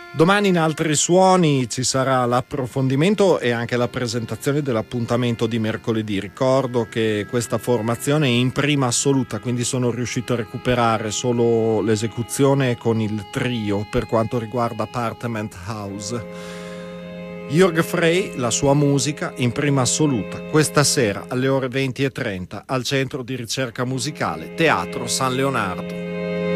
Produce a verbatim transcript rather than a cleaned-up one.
Domani in Altri Suoni ci sarà l'approfondimento e anche la presentazione dell'appuntamento di mercoledì. Ricordo che questa formazione è in prima assoluta, quindi sono riuscito a recuperare solo l'esecuzione con il trio per quanto riguarda Apartment House. Jörg Frey, la sua musica in prima assoluta, questa sera alle ore venti e trenta al Centro di Ricerca Musicale Teatro San Leonardo.